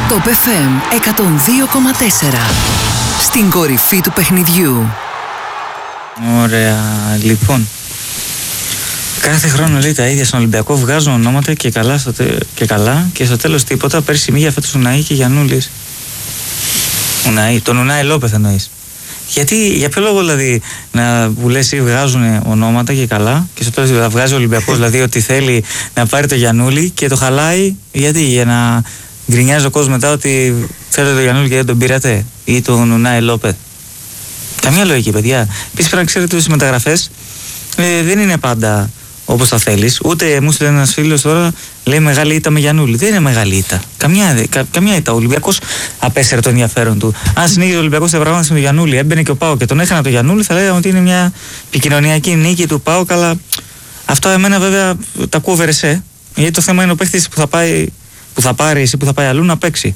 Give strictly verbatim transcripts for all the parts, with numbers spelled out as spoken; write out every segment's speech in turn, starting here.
Top εφ εμ εκατόν δύο κόμμα τέσσερα. Στην κορυφή του παιχνιδιού. Ωραία, λοιπόν. Κάθε χρόνο λέει τα ίδια στον Ολυμπιακό, βγάζουν ονόματα και καλά, στο τε... και, καλά και στο τέλος τίποτα. Πέρσι Μίγια, φέτος Ουναή και Γιαννούλης. Ουναή, τον Ουνάη Λόπεθ εννοείς. Γιατί, για ποιο λόγο δηλαδή να, που λες ή βγάζουν ονόματα και καλά και στο τέλος βγάζει ο Ολυμπιακός δηλαδή ότι θέλει να πάρει το Γιαννούλη και το χαλάει, γιατί, για να γκρινιάζει ο κόσμος μετά ότι θέλετε το Γιαννούλη και δεν τον πήρατε, ή τον Ουνάη Λόπεθ. Καμιά λογική, παιδιά. Επίσης πρέπει να ξέρετε ότι οι μεταγραφές ε, δεν είναι πάντα όπως θα θέλεις. Ούτε μου στείλει ένας φίλος τώρα, λέει μεγάλη ήττα με Γιαννούλη. Δεν είναι μεγάλη ήττα. Καμιά, κα, καμιά ήττα. Ο Ολυμπιακός απέσαιρε το ενδιαφέρον του. Αν συνήθιζε ο Ολυμπιακός τα πράγματα με τον Γιαννούλη, έμπαινε και ο ΠΑΟΚ και τον έχανα το Γιαννούλη, θα λέγαμε ότι είναι μια επικοινωνιακή νίκη του ΠΑΟΚ. Αλλά αυτό εμένα βέβαια τα ακούω βερεσέ. Γιατί το θέμα είναι ο παίχτης που θα πάει, που θα πάρει ή που θα πάει αλλού να παίξει.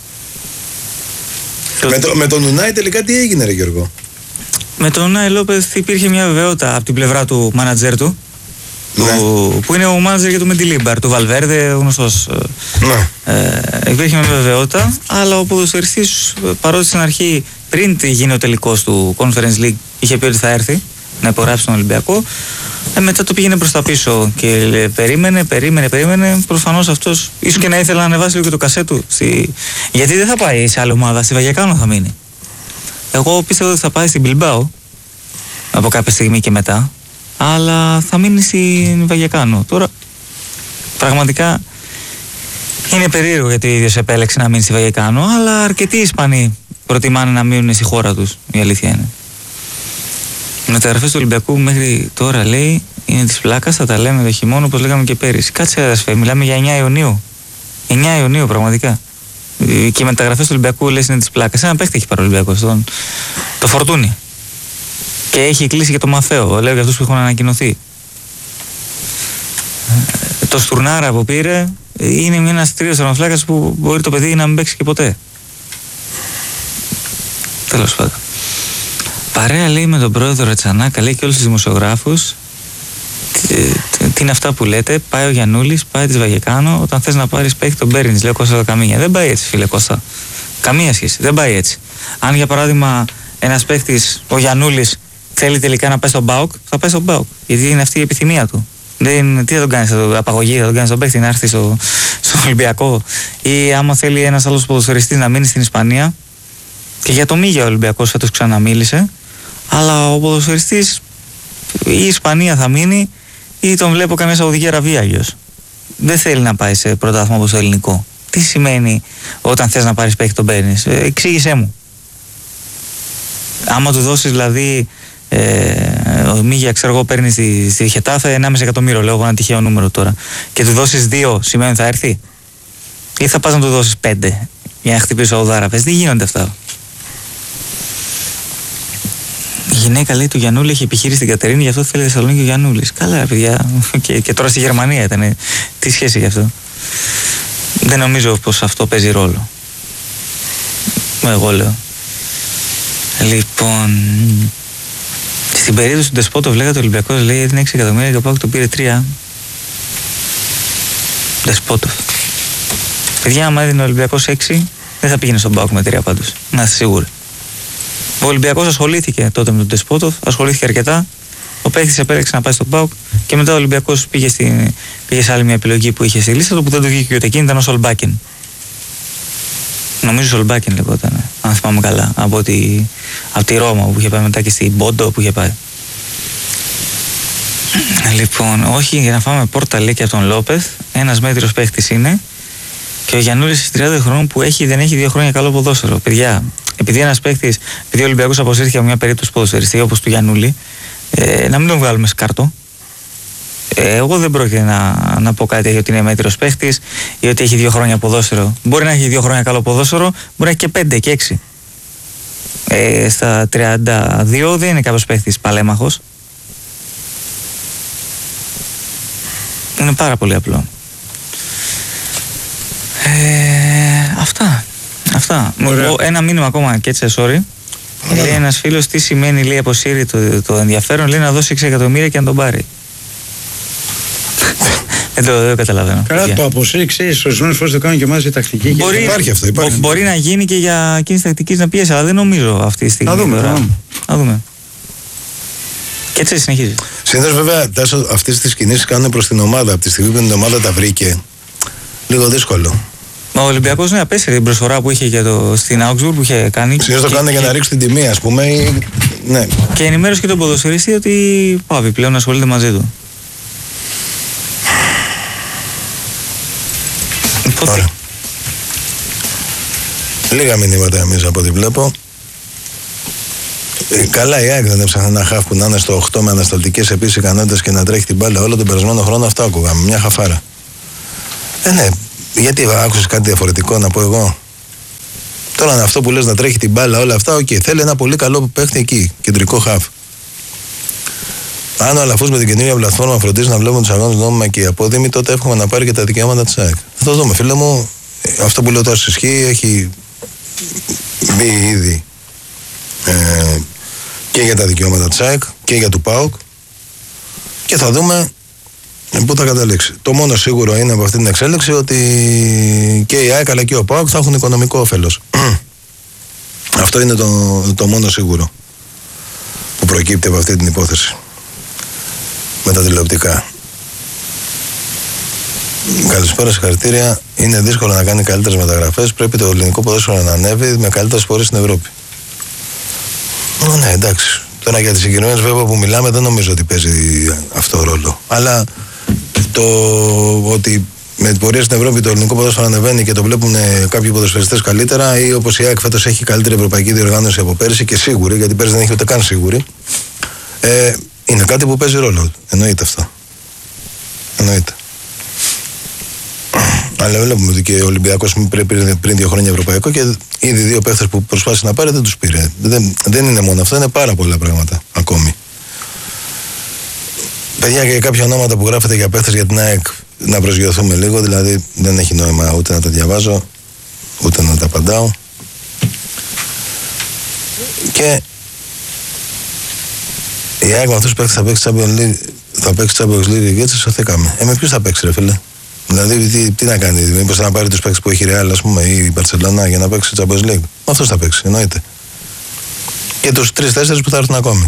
Με, το, με τον Ουνάη τελικά τι έγινε, ρε Γιώργο? Με τον Ουνάη Λόπεθ υπήρχε μια βεβαιότητα από την πλευρά του μάνατζερ του. Ναι. Του, που είναι ο μάνατζερ για το Μεντιλίμπαρ, του Βαλβέρδε, γνωστός. Ναι. Ε, υπήρχε μια βεβαιότητα, αλλά ο ποδοσφαιριστής, παρότι στην αρχή, πριν γίνει ο τελικός του Conference League, είχε πει ότι θα έρθει να υπογράψει τον Ολυμπιακό. Ε, μετά το πήγαινε προς τα πίσω και λέ, περίμενε, περίμενε, περίμενε. Προφανώς αυτός ίσως και να ήθελε να ανεβάσει λίγο και το κασέ του. Στη... Γιατί δεν θα πάει σε άλλη ομάδα, στη Βαγιακάνο θα μείνει. Εγώ πίστευα ότι θα πάει στην Μπιλμπάο από κάποια στιγμή και μετά, αλλά θα μείνει στην Βαγιακάνο. Τώρα πραγματικά είναι περίεργο γιατί ο ίδιος επέλεξε να μείνει στη Βαγιακάνο, αλλά αρκετοί Ισπανοί προτιμάνε να μείνουν στη χώρα τους, η αλήθεια είναι. Οι μεταγραφές του Ολυμπιακού μέχρι τώρα, λέει, είναι της πλάκας, θα τα λέμε το χειμώνα όπως λέγαμε και πέρυσι. Κάτσε αδερφέ, μιλάμε για εννιά Ιουνίου. εννιά Ιουνίου πραγματικά. Και οι μεταγραφές του Ολυμπιακού, λες, είναι της πλάκας. Ένα παίχτη έχει πάρει ο Ολυμπιακός, τον... το Φορτούνι. Και έχει κλείσει και το Μαθαίο, λέω για αυτούς που έχουν ανακοινωθεί. Το Στουρνάρα που πήρε είναι ένας τρίτος τερματοφύλακας που μπορεί το παιδί να μην παίξει και ποτέ. Τέλος πάντων. Παρέα, λέει, με τον πρόεδρο Ρετσανάκα, λέει, και όλους τους δημοσιογράφους, τι είναι αυτά που λέτε, πάει ο Γιαννούλης, πάει της Βαγεκάνο, όταν θες να πάρεις παίχτη τον παίρνεις, λέει ο Κώστας το Καμίνια. Δεν πάει έτσι, φίλε Κώστα. Καμία σχέση, δεν πάει έτσι. Αν για παράδειγμα ένας παίχτης, ο Γιαννούλης, θέλει τελικά να πάει στον ΠΑΟΚ, θα πάει στον ΠΑΟΚ. Γιατί είναι αυτή η επιθυμία του. Δεν, τι θα τον κάνεις, θα τον απαγωγή, θα τον κάνεις στον παίχτη να έρθει στο, στο Ολυμπιακό. Ή άμα θέλει ένας άλλος ποδοσφαιριστής να μείνει στην Ισπανία. Και για το Μίγια ο Ολυμπιακός φέτος ξαναμίλησε. Αλλά ο ποδοσφαιριστής, η Ισπανία θα μείνει ή τον βλέπω καμία Σαουδική Αραβία αλλιώς. Δεν θέλει να πάει σε πρωτάθλημα όπως το ελληνικό. Τι σημαίνει όταν θες να πάρεις παίχτη τον παίρνεις? Ε, εξήγησέ μου. Άμα του δώσεις δηλαδή, ε, ο Μίγια, ξέρω εγώ, παίρνει στη, στη Χετάφε ενάμιση εκατομμύριο, λέω εγώ ένα τυχαίο νούμερο τώρα, και του δώσεις δύο, σημαίνει θα έρθει? Ή θα πας να του δώσεις πέντε για να χτυπήσει ο Σαουδάραβες? Δεν γίνονται αυτά. Η γυναίκα, λέει, του Γιαννούλη έχει επιχείρηση στην Κατερίνη, γι' αυτό θέλει Θεσσαλονίκη ο Γιαννούλης. Καλά, παιδιά, και, και τώρα στη Γερμανία ήταν. Τι σχέση γι' αυτό? Δεν νομίζω πως αυτό παίζει ρόλο. Εγώ λέω. Λοιπόν, στην περίπτωση του Ντεσπότοφ, λέγατε, ο Ολυμπιακός, λέει, έδινε έξι εκατομμύρια και ο ΠΑΟΚ του πήρε τρία. Ντεσπότοφ. Παιδιά, άμα έδινε ο Ολυμπιακός έξι, δεν θα πήγαινε στον ΠΑΟΚ με τρία πάντως. Να είστε σίγουροι. Ο Ολυμπιακός ασχολήθηκε τότε με τον Ντεσπότοφ, ασχολήθηκε αρκετά. Ο παίκτης επέλεξε να πάει στον ΠΑΟΚ και μετά ο Ολυμπιακός πήγε, στη, πήγε σε άλλη μια επιλογή που είχε στη λίστα του, που δεν του βγήκε ούτε εκείνη, ήταν ο Σολμπάκιν. Νομίζω Σολμπάκιν λεγόταν, αν θυμάμαι καλά, από τη, από τη Ρώμα που είχε πάει, μετά και στην Πόντο που είχε πάει. Λοιπόν, όχι για να φάμε πόρτα, λέει, και από τον Λόπεθ, ένας μέτριος παίκτης είναι, και ο Γιαννούλης στις τριάντα χρόνων που έχει, δεν έχει δύο χρόνια καλό ποδόσφαιρο. Παιδιά, επειδή ένας παίκτης, επειδή ο Ολυμπιακός αποσύρθηκε από μια περίπτωση ποδοσφαιριστή όπως του Γιαννούλη, ε, να μην τον βγάλουμε σκάρτο. Ε, εγώ δεν πρόκειται να, να πω κάτι ότι είναι μέτριος παίχτης ή ότι έχει δύο χρόνια ποδόσφαιρο. Μπορεί να έχει δύο χρόνια καλό ποδόσφαιρο, μπορεί να έχει και πέντε και έξι. Ε, στα τριάντα δύο δεν είναι κάποιος παίχτης παλέμαχος. Είναι πάρα πολύ απλό. Ε, αυτά. Αυτά. Ο, ένα μήνυμα ακόμα και έτσι, sorry. Λέει ένας φίλος, τι σημαίνει, λέει, αποσύρει το, το ενδιαφέρον, λέει, να δώσει έξι εκατομμύρια και να τον πάρει. Δεν το, δεν καταλαβαίνω. Καλά, το αποσύξει, ορισμένες φορές το κάνουν και μαζί τακτική. Μπορεί, και... υπάρχει αυτό, υπάρχει. Μπορεί να γίνει και για κίνηση τακτικής να πιέσει, αλλά δεν νομίζω αυτή τη στιγμή. Να δούμε. Τώρα. Να δούμε. Και έτσι συνεχίζει. Συνήθως βέβαια αυτές τις κινήσεις κάνουν προς την ομάδα. Από τη στιγμή που την ομάδα τα βρήκε, λίγο δύσκολο. Ο Ολυμπιακός ναι, απέσυρε την προσφορά που είχε για το, στην Augsburg που είχε κάνει. Συνήθως το κάνουν για να ρίξει την τιμή, ας πούμε. Ή... ναι. Και ενημέρωσε και τον ποδοσφαιριστή ότι πάβει πλέον να ασχολείται μαζί του. Ωραία. Λίγα μηνύματα εμείς από ό,τι βλέπω. Ε, καλά η ΑΕΚ δεν έψαχνε ένα χαφ που να είναι στο οκτώ με ανασταλτικές επίσης ικανότητες και να τρέχει την μπάλα όλο τον περασμένο χρόνο. Αυτό ακούγαμε, μια χαφάρα. Ε, ναι, γιατί άκουσες κάτι διαφορετικό να πω εγώ? Τώρα αυτό που λες να τρέχει την μπάλα όλα αυτά, οκ, okay, θέλει ένα πολύ καλό παίχτη εκεί, κεντρικό χαφ. Αν ο Αλαφούς με την καινούργια πλατφόρμα φροντίζει να βλέπουν τους αγώνες νόμιμα και απόδημοι, τότε εύχομαι να πάρει και τα δικαιώματα της ΑΕΚ. Θα το δούμε, φίλε μου. Αυτό που λέω τώρα ισχύει, έχει μπει ήδη ε, και για τα δικαιώματα της ΑΕΚ και για του ΠΑΟΚ και θα δούμε πού θα καταλήξει. Το μόνο σίγουρο είναι από αυτή την εξέλιξη ότι και η ΑΕΚ αλλά και ο ΠΑΟΚ θα έχουν οικονομικό όφελος. Αυτό είναι το, το μόνο σίγουρο που προκύπτει από αυτή την υπόθεση. Με τα τηλεοπτικά. Καλησπέρα, συγχαρητήρια. Είναι δύσκολο να κάνει καλύτερες μεταγραφές. Πρέπει το ελληνικό ποδόσφαιρο να ανέβει με καλύτερες πορείες στην Ευρώπη. Ω, ναι, εντάξει. Τώρα για τις συγκεκριμένες βέβαια που μιλάμε δεν νομίζω ότι παίζει αυτό ρόλο. Αλλά το ότι με την πορεία στην Ευρώπη το ελληνικό ποδόσφαιρο ανεβαίνει και το βλέπουν κάποιοι ποδοσφαιριστές καλύτερα, ή όπως η ΑΕΚ φέτος έχει καλύτερη ευρωπαϊκή διοργάνωση από πέρσι και σίγουρη, γιατί πέρσι δεν έχει ούτε καν σίγουρη. Ε, είναι κάτι που παίζει ρόλο. Εννοείται αυτό. Εννοείται. Αλλά βλέπουμε ότι και ο Ολυμπιακός πρέπει πριν δύο χρόνια ευρωπαϊκό και ήδη δύο παίχτες που προσπάθησε να πάρει δεν τους πήρε. Δεν, δεν είναι μόνο αυτό, είναι πάρα πολλά πράγματα ακόμη. Παιδιά, και κάποια ονόματα που γράφετε για παίχτες για την ΑΕΚ να προσγειωθούμε λίγο, δηλαδή δεν έχει νόημα ούτε να τα διαβάζω ούτε να τα απαντάω. Και η ΑΕΚ με αυτούς τους παίχτες θα παίξει Champions League, θα παίξει Champions League και έτσι σωθήκαμε. Ε, με ποιους θα παίξει ρε φίλε? Δηλαδή τι, τι να κάνει, μήπως θα πάρει τους παίκτες που έχει η Real, ας πούμε, ή η Barcelona για να παίξει Champions League? Αυτός θα παίξει, εννοείται. Και τους τρεις-τέσσερις που θα έρθουν ακόμη.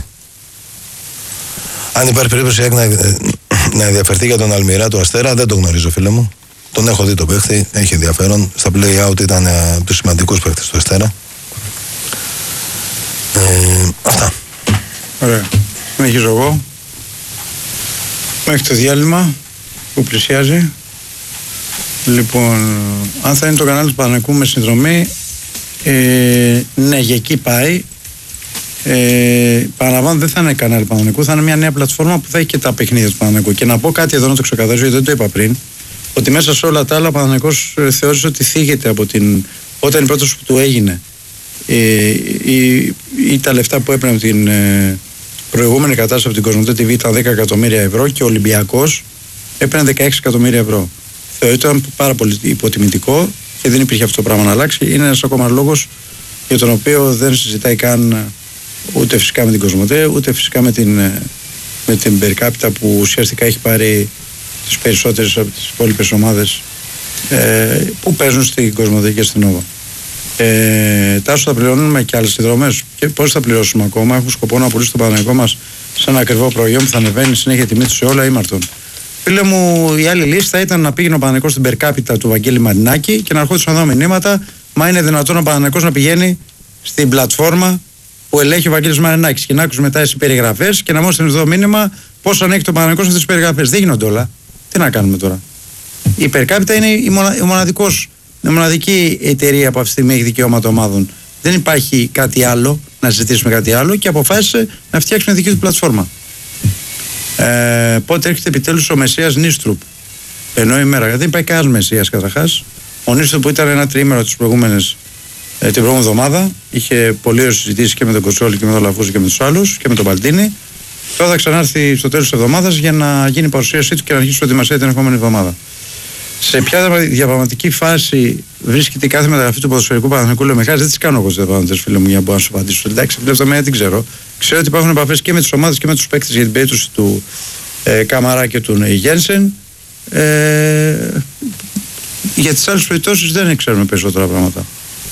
Αν υπάρχει περίπτωση η να, να ενδιαφερθεί για τον Αλμυρά του Αστέρα, δεν το γνωρίζω, φίλε μου. Τον έχω δει το παίχτη, έχει ενδιαφέρον. Στα play-out ήταν από τους σημαντικούς παίχτες του Αστέρα. Ε, αυτά. Ωραία. Συνεχίζω εγώ. Μέχρι το διάλειμμα που πλησιάζει. Λοιπόν, αν θα είναι το κανάλι του Παναθηναϊκού με συνδρομή, ε, ναι, για εκεί πάει. Ε, παραλαμβάνω, δεν θα είναι κανάλι του Παναθηναϊκού, θα είναι μια νέα πλατφόρμα που θα έχει και τα παιχνίδια του Παναθηναϊκού. Και να πω κάτι εδώ να το ξεκαθαρίσω, γιατί δεν το είπα πριν, ότι μέσα σε όλα τα άλλα ο Παναθηναϊκός θεώρησε ότι θίγεται από την. Όταν η πρόταση που του έγινε ε, ή, ή τα λεφτά που έπαιρνε από την ε, προηγούμενη κατάσταση από την Κοσμοτέ τι βι ήταν δέκα εκατομμύρια ευρώ και ο Ολυμπιακός έπαιρνε δεκαέξι εκατομμύρια ευρώ. Θεωρείται πάρα πολύ υποτιμητικό και δεν υπήρχε αυτό το πράγμα να αλλάξει. Είναι ένας ακόμα λόγος για τον οποίο δεν συζητάει καν ούτε φυσικά με την Κοσμοτέ, ούτε φυσικά με την, με την per capita που ουσιαστικά έχει πάρει τις περισσότερες από τις υπόλοιπες ομάδες ε, που παίζουν στην Κοσμοτέ και στην Nova. Ε, Τάσο, θα πληρώνουμε και άλλες συνδρομές. Και πώς θα πληρώσουμε ακόμα? Έχουμε σκοπό να πουλήσουμε το Παναθηναϊκό μας σε ένα ακριβό προϊόν που θα ανεβαίνει συνέχεια τιμή του σε όλα ήμαρτον. Φίλε μου, η άλλη λίστα ήταν να πήγαινε ο Παναθηναϊκός στην per capita του Βαγγέλη Μαρινάκη και να ερχόντουσαν εδώ μηνύματα. Μα είναι δυνατόν ο Παναθηναϊκός να πηγαίνει στην πλατφόρμα που ελέγχει ο Βαγγέλης Μαρινάκης και να άκουσε μετά τις περιγραφές και να μου στείλει εδώ μήνυμα πώς ανέχει το Παναθηναϊκός αυτές τις περιγραφές? Δεν γίνονται όλα. Τι να κάνουμε τώρα? Η per capita είναι η, μονα, η, μοναδικός, η μοναδική εταιρεία που αυτή τη στιγμή έχει δικαιώματα ομάδων. Δεν υπάρχει κάτι άλλο, να συζητήσουμε κάτι άλλο, και αποφάσισε να φτιάξει μια δική του πλατφόρμα. Ε, πότε έρχεται επιτέλους ο Μεσσίας Νίστρουπ? Ενώ ημέρα, γιατί δεν υπάρχει κανένας Μεσσίας καταρχάς. Ο Νίστρουπ που ήταν ένα τριήμερο τις προηγούμενες, ε, την προηγούμενη εβδομάδα, είχε πολλές συζητήσεις και με τον Κοτσόλη και με τον Λαφούζο και με τους άλλους και με τον Παλτίνη. Τώρα θα ξανάρθει στο τέλος της εβδομάδας για να γίνει η παρουσίασή του και να αρχίσει την ετοιμασία την επόμενη εβδομάδα. Σε ποια διαπραγματική φάση βρίσκεται η κάθε μεταγραφή του ποδοσφαιρικού Παναθηναϊκού Λεμεχάς? Δεν τις κάνω εγώ τις διαπραγματεύσεις, φίλε μου, για να μπορώ να σου απαντήσω. Εντάξει, την λεπτομέρεια δεν ξέρω. Ξέρω ότι υπάρχουν επαφές και με τις ομάδες και με τους παίκτες για την περίπτωση του ε, Καμαρά και του Γένσεν. Ε, για τις άλλες περιπτώσεις δεν ξέρουμε περισσότερα πράγματα.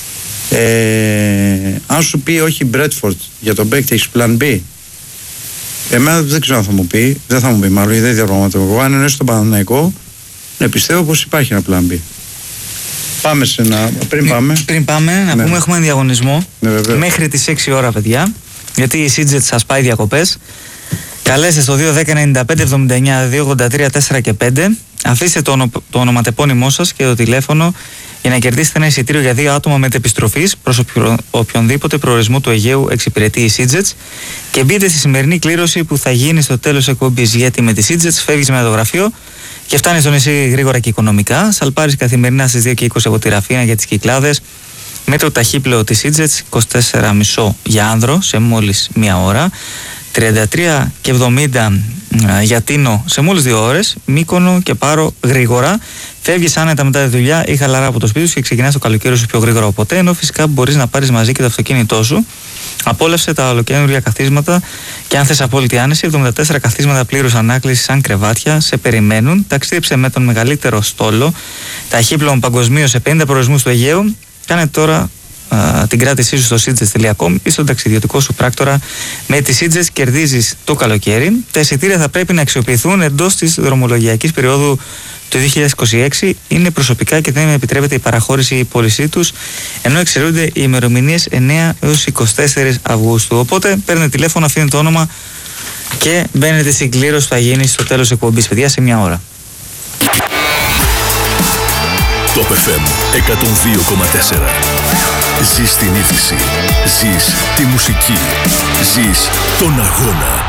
Ε, αν σου πει όχι Μπρέτφορντ για τον παίκτη έχεις plan B, εμένα δεν ξέρω αν θα μου πει, δεν θα μου πει μάλλον, δεν διαπραγματεύω εγώ. Αν είναι στον Παναθηναϊκό, ναι, πιστεύω πως υπάρχει ένα plan B. Πάμε σε ένα. Πριν πάμε. Πριν πάμε, να ναι. πούμε έχουμε διαγωνισμό ναι, μέχρι τις έξι ώρα, παιδιά. Γιατί η Σίτζετ σας πάει διακοπές. Καλέστε στο δύο ένα μηδέν εννιά πέντε εβδομήντα εννιά δύο ογδόντα τρία τέσσερα και πέντε. Αφήστε το, ονο, το ονοματεπώνυμό σας και το τηλέφωνο για να κερδίσετε ένα εισιτήριο για δύο άτομα μετεπιστροφής προς οποιο, οποιονδήποτε προορισμό του Αιγαίου εξυπηρετεί η Σίτζετ. Και μπείτε στη σημερινή κλήρωση που θα γίνει στο τέλος εκπομπής. Γιατί με τη Σίτζετ φεύγεις με το γραφείο και φτάνεις στο νησί γρήγορα και οικονομικά. Σαλπάρεις καθημερινά στις δύο και είκοσι από τη Ραφίνα για τις Κυκλάδες. Με το ταχύπλαιο της Σίτζετ είκοσι τέσσερα και μισό για άνδρο σε μόλις μία ώρα. τριάντα τρία και εβδομήντα για Τίνο σε μόλις δύο ώρες. Μύκονο και Πάρο γρήγορα. Φεύγεις άνετα μετά τη δουλειά ή χαλαρά από το σπίτι σου και ξεκινάς το καλοκαίρι σου πιο γρήγορα από ποτέ. Ενώ φυσικά μπορείς να πάρεις μαζί και το αυτοκίνητό σου. Απόλαυσε τα ολοκαίνουργια καθίσματα και αν θες απόλυτη άνεση, εβδομήντα τέσσερα καθίσματα πλήρους ανάκλησης σαν κρεβάτια σε περιμένουν. Ταξίδεψε με τον μεγαλύτερο στόλο ταχύπλων παγκοσμίως σε πενήντα προορισμούς του Αιγαίου. Κάνε τώρα α, την κράτησή σου στο σίτζετ τελεία κομ ή στον ταξιδιωτικό σου πράκτορα. Με τη Σίτζετ κερδίζεις το καλοκαίρι. Τα εισιτήρια θα πρέπει να αξιοποιηθούν εντός της δρομολογιακής περίοδου του δύο χιλιάδες είκοσι έξι. Είναι προσωπικά και δεν επιτρέπεται η παραχώρηση ή η πώλησή τους, ενώ εξαιρούνται οι ημερομηνίες εννέα έως είκοσι τέσσερα Αυγούστου. Οπότε παίρνετε τηλέφωνο, αφήνετε το όνομα και μπαίνετε στην κλήρωση που θα γίνει στο τέλος εκπομπής, παιδιά, σε μια ώρα. Top εφ εμ εκατόν δύο κόμμα τέσσερα. Ζεις την είδηση. Ζεις τη μουσική. Ζεις τον αγώνα.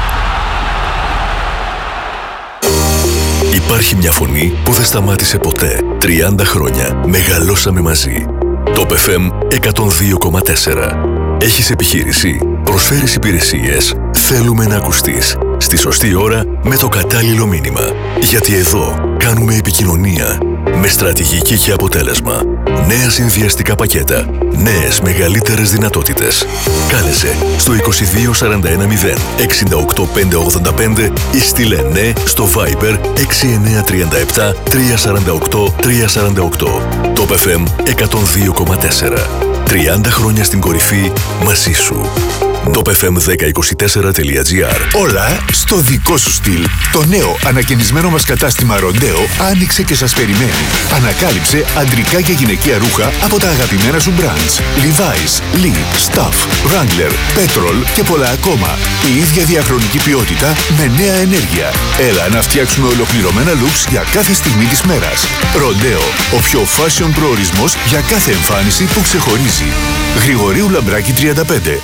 Υπάρχει μια φωνή που δεν σταμάτησε ποτέ. τριάντα χρόνια μεγαλώσαμε μαζί. Top εφ εμ εκατόν δύο κόμμα τέσσερα. Έχεις επιχείρηση, προσφέρεις υπηρεσίες. Θέλουμε να ακουστείς. Στη σωστή ώρα με το κατάλληλο μήνυμα. Γιατί εδώ κάνουμε επικοινωνία με στρατηγική και αποτέλεσμα. Νέα συνδυαστικά πακέτα. Νέες μεγαλύτερες δυνατότητες. Κάλεσε στο είκοσι δύο σαράντα ένα μηδέν εξήντα οκτώ πεντακόσια ογδόντα πέντε ή στείλε ναι στο Viber έξι εννιά τρία επτά τρία τέσσερα οκτώ τρία τέσσερα οκτώ. Top εφ εμ εκατόν δύο κόμμα τέσσερα. τριάντα χρόνια στην κορυφή μαζί σου. top εφ εμ δέκα είκοσι τέσσερα τελεία τζι άρ. Όλα στο δικό σου στυλ. Το νέο ανακαινισμένο μας κατάστημα Ροντέο άνοιξε και σας περιμένει. Ανακάλυψε αντρικά και γυναικεία ρούχα από τα αγαπημένα σου brands. Levi's, Lee, Stuff, Wrangler, Petrol και πολλά ακόμα. Η ίδια διαχρονική ποιότητα με νέα ενέργεια. Έλα να φτιάξουμε ολοκληρωμένα looks για κάθε στιγμή της μέρας. Ροντέο, ο πιο fashion προορισμός για κάθε εμφάνιση που ξεχωρίζει. Γρηγορίου Λαμπράκη τριάντα πέντε.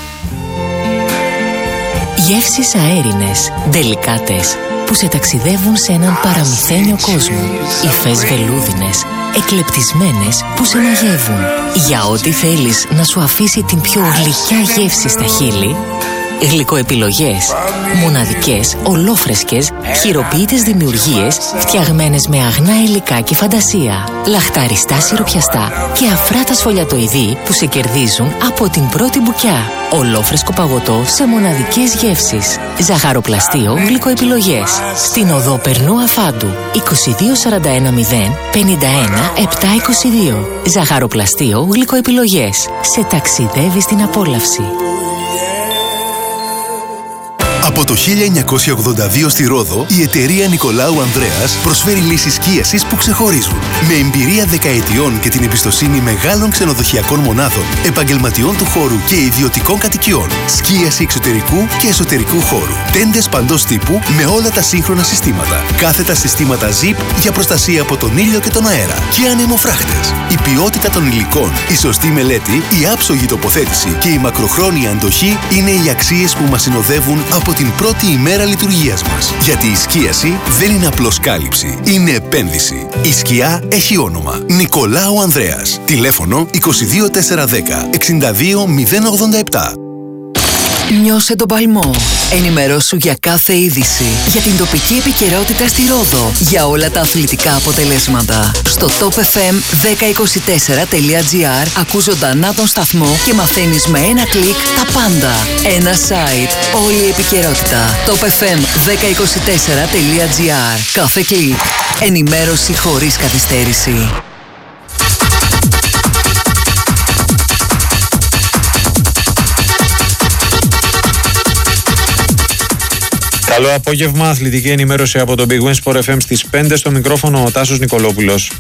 Γεύσεις αέρινες, ντελικάτες, που σε ταξιδεύουν σε έναν παραμυθένιο κόσμο. Υφές βελούδινες, εκλεπτισμένες, που σε μαγεύουν. Για ό,τι θέλεις να σου αφήσει την πιο γλυκιά γεύση στα χείλη, γλυκοεπιλογές. Μοναδικές, ολόφρεσκες, χειροποίητες δημιουργίες, φτιαγμένες με αγνά υλικά και φαντασία. Λαχταριστά σιροπιαστά και αφράτα σφολιατοειδή που σε κερδίζουν από την πρώτη μπουκιά. Ολόφρεσκο παγωτό σε μοναδικές γεύσεις. Ζαχαροπλαστείο γλυκοεπιλογές. Στην οδό Περνού Αφάντου είκοσι δύο σαράντα ένα μηδέν πενήντα ένα επτακόσια είκοσι δύο. Ζαχαροπλαστείο γλυκοεπιλογές. Σε ταξιδεύει στην απόλαυση. Από το χίλια εννιακόσια ογδόντα δύο στη Ρόδο, η εταιρεία Νικολάου Ανδρέας προσφέρει λύσεις σκίασης που ξεχωρίζουν. Με εμπειρία δεκαετιών και την εμπιστοσύνη μεγάλων ξενοδοχειακών μονάδων, επαγγελματιών του χώρου και ιδιωτικών κατοικιών. Σκίαση εξωτερικού και εσωτερικού χώρου. Τέντες παντός τύπου με όλα τα σύγχρονα συστήματα. Κάθετα συστήματα Zip για προστασία από τον ήλιο και τον αέρα. Και ανεμοφράχτες. Η ποιότητα των υλικών, η σωστή μελέτη, η άψογη τοποθέτηση και η μακροχρόνια αντοχή είναι οι αξίες που μας συνοδεύουν από την πρώτη ημέρα λειτουργίας μας. Γιατί η σκίαση δεν είναι απλώς κάλυψη, είναι επένδυση. Η σκιά έχει όνομα. Νικολάου Ανδρέας. Τηλέφωνο είκοσι δύο τετρακόσια δέκα εξήντα δύο μηδέν ογδόντα επτά. Νιώσε τον παλμό. Ενημερώσου για κάθε είδηση, για την τοπική επικαιρότητα στη Ρόδο, για όλα τα αθλητικά αποτελέσματα. Στο top f m δέκα είκοσι τέσσερα τελεία gr ακούς ζωντανά τον σταθμό και μαθαίνεις με ένα κλικ τα πάντα. Ένα site, όλη η επικαιρότητα. top f m δέκα είκοσι τέσσερα τελεία gr. Κάθε κλικ. Ενημέρωση χωρίς καθυστέρηση. Καλό απόγευμα, αθλητική ενημέρωση από τον Big Win Sport εφ εμ στις πέντε, στο μικρόφωνο ο Τάσος Νικολόπουλος.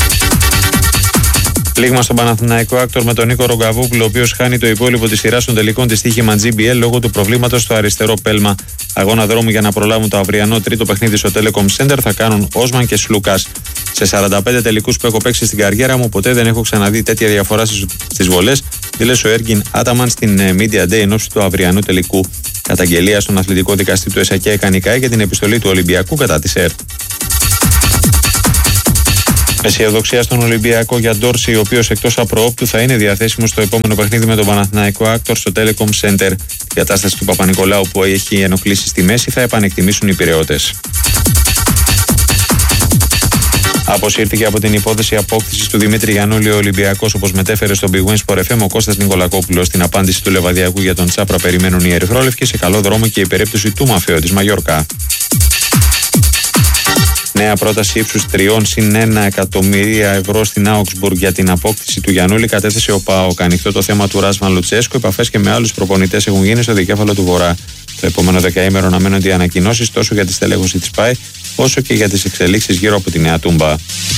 Πλήγμα στον Παναθηναϊκό Άκτορ με τον Νίκο Ρογκαβόπουλο, ο οποίος χάνει το υπόλοιπο της σειράς των τελικών της στοίχημα τζι μπι ελ λόγω του προβλήματος στο αριστερό πέλμα. Αγώνα δρόμου για να προλάβουν το αυριανό τρίτο παιχνίδι στο Telecom Center θα κάνουν Όσμαν και Σλούκας. Σε σαράντα πέντε τελικούς που έχω παίξει στην καριέρα μου, ποτέ δεν έχω ξαναδεί τέτοια διαφορά στις βολές, δήλωσε ο Έργιν Άταμαν στην Media Day εν ώψη του αυριανού τελικού. Καταγγελία στον αθλητικό δικαστή του ΕΣΑΚΕ έκανε η ΚΑΕ για την επιστολή του Ολυμπιακού κατά της ΕΡΤ. Αισιοδοξία στον Ολυμπιακό για Ντόρση, ο οποίος εκτός απροόπτου θα είναι διαθέσιμος στο επόμενο παιχνίδι με τον Παναθηναϊκό Άκτορ στο Telecom Center. Η κατάσταση του Παπα-Νικολάου που έχει ενοχλήσει στη μέση θα επανεκτιμήσουν οι Πειραιώτες. Αποσύρθηκε από την υπόθεση απόκτησης του Δημήτρη Γιαννούλη ο Ολυμπιακός, όπως μετέφερε στον Big Win Sport εφ εμ ο Κώστας Νικολακόπουλος. Στην απάντηση του Λεβαδιακού για τον Τσάπρα περιμένουν οι Ερυθρόλευκοι, σε καλό δρόμο και η περίπτωση του Μαφέο της Μαγιόρκα. Νέα πρόταση ύψους τριών συν ένα εκατομμύρια ευρώ στην Augsburg για την απόκτηση του Γιαννούλη κατέθεσε ο ΠΑΟΚ. Ανοιχτό το θέμα του Ράσβαν Λουτσέσκο, επαφές και με άλλους προπονητές έχουν γίνει στο δικέφαλο του Βορρά. Το επόμενο δεκαήμερο αναμένονται οι ανακοινώσεις τόσο για τη στελέχωση της ΠΑΕ όσο και για τις εξελίξεις γύρω από τη Νέα Τούμπα.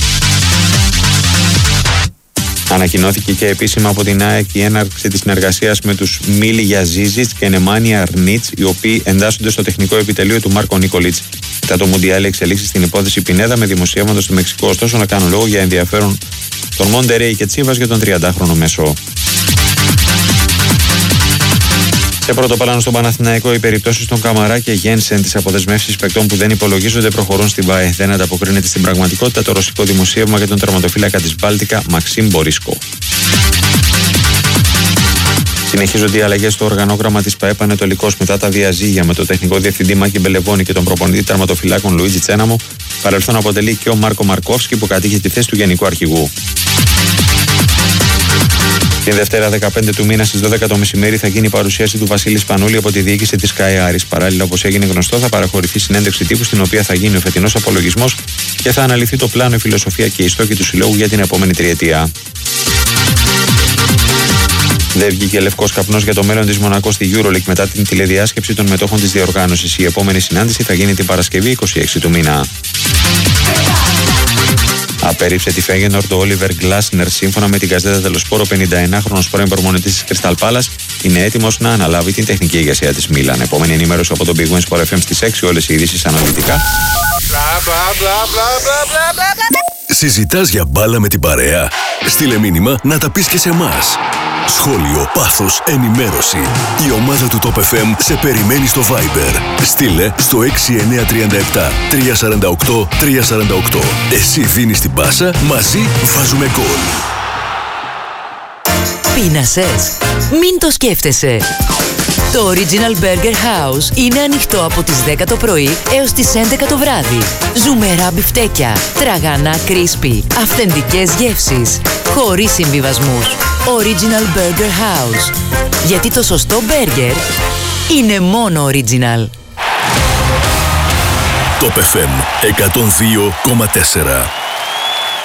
Ανακοινώθηκε και επίσημα από την ΑΕΚ η έναρξη της συνεργασίας με τους Μίλι Γιαζίζιτς και Νεμάνια Αρνίτς, οι οποίοι εντάσσονται στο τεχνικό επιτελείο του Μάρκο Νίκολιτς. Μετά το Μουντιάλ εξελίξει στην υπόθεση Πινέδα με δημοσιεύματα στο Μεξικό, ωστόσο να κάνουν λόγο για ενδιαφέρον των Μοντερέι και Τσίβας για τον τριαντάχρονο μέσο. Σε πρώτο πλάνο στον Παναθηναϊκό, οι περιπτώσεις των Καμαρά και Γένσεν, τις αποδεσμεύσεις παικτών που δεν υπολογίζονται, προχωρούν στην ΠΑΕ. Δεν ανταποκρίνεται στην πραγματικότητα το ρωσικό δημοσίευμα για τον τερματοφύλακα της Μπάλτικα, Μαξίμ Μπορίσκο. Συνεχίζονται οι αλλαγές στο οργανόγραμμα της ΠΑΕ Πανετολικός μετά τα διαζύγια με τον τεχνικό διευθυντή Μάκη Μπελεβόνη και τον προπονητή τερματοφυλάκων Λουίτζι Τσέναμο. Παρελθόν αποτελεί και ο Μάρκο Μαρκόφσκι που κατήχε τη θέση του Γενικού Αρχηγού. Την Δευτέρα δεκαπέντε του μήνα στις δώδεκα το μεσημέρι θα γίνει η παρουσίαση του Βασίλη Σπανούλη από τη διοίκηση της ΚΑΕ Άρης. Παράλληλα, όπως έγινε γνωστό, θα παραχωρηθεί συνέντευξη τύπου στην οποία θα γίνει ο φετινός απολογισμός και θα αναλυθεί το πλάνο, η φιλοσοφία και οι στόχοι του συλλόγου για την επόμενη τριετία. Δεν βγήκε λευκός καπνός για το μέλλον της Μονακό στη EuroLeague μετά την τηλεδιάσκεψη των μετόχων της διοργάνωσης. Η επόμενη συνάντηση θα γίνει την Παρασκευή είκοσι έξι του μήνα. Απέρριψε τη Φέγενορντ ο Όλιβερ Γκλάσνερ. Σύμφωνα με την Γκαζέτα Τελοσπόρο, πενηνταεννάχρονος πρώην προπονητής της Crystal Palace είναι έτοιμος να αναλάβει την τεχνική ηγεσία της Μίλαν. Επόμενη ενημέρωση από τον Big Win Sport εφ εμ στις έξι, όλες οι ειδήσεις αναλυτικά. Συζητάς για μπάλα με την παρέα? Στείλε μήνυμα να τα πεις και σε εμάς. Σχόλιο, πάθος, ενημέρωση. Η ομάδα του Top εφ εμ σε περιμένει στο Viber. Στείλε στο έξι εννιά τρία επτά τρία τέσσερα οκτώ τρία τέσσερα οκτώ. Εσύ δίνεις την πάσα, μαζί βάζουμε γκολ. Πείνασες? Μην το σκέφτεσαι. Το Original Burger House είναι ανοιχτό από τις δέκα το πρωί έως τις έντεκα το βράδυ. Ζουμερά μπιφτέκια, τραγανά crispy, αυθεντικές γεύσεις, χωρίς συμβιβασμούς. Original Burger House. Γιατί το σωστό μπέργκερ είναι μόνο original. Top εφ εμ εκατόν δύο κόμμα τέσσερα.